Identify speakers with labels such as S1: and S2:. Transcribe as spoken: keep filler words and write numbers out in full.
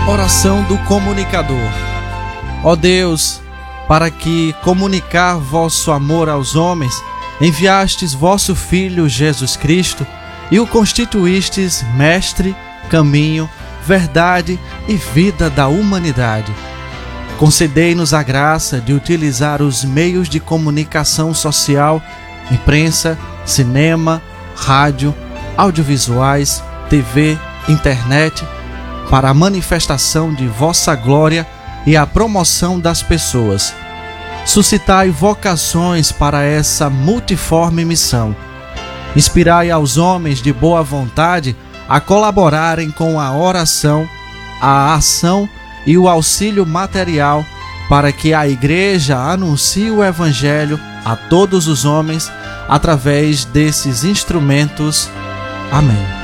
S1: Oração do comunicador. Ó Deus, para que comunicar vosso amor aos homens, enviastes vosso Filho Jesus Cristo e o constituístes mestre, caminho, verdade e vida da humanidade. Concedei-nos a graça de utilizar os meios de comunicação social, imprensa, cinema, rádio, audiovisuais, T V, internet, para a manifestação de vossa glória e a promoção das pessoas. Suscitai vocações para essa multiforme missão. Inspirai aos homens de boa vontade a colaborarem com a oração, a ação e o auxílio material para que a Igreja anuncie o Evangelho a todos os homens através desses instrumentos. Amém.